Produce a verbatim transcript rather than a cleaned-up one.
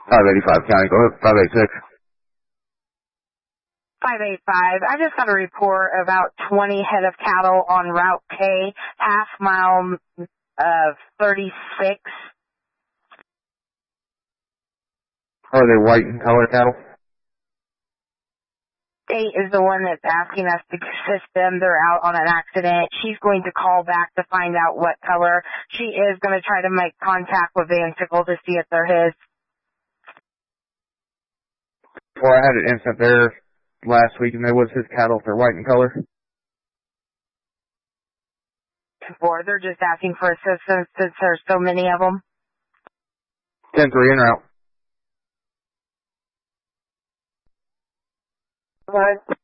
five eighty-five County, go ahead, five eighty-six. five eighty-five. I just got a report about twenty head of cattle on Route K, half mile of thirty-six. Are they white in color cattle? State is the one that's asking us to assist them. They're out on an accident. She's going to call back to find out what color. She is going to try to make contact with Van Sickle to see if they're his. Well, I had an incident there last week, and there was his cattle if they're white in color. Or they're just asking for assistance since there's so many of them. ten three in route. What?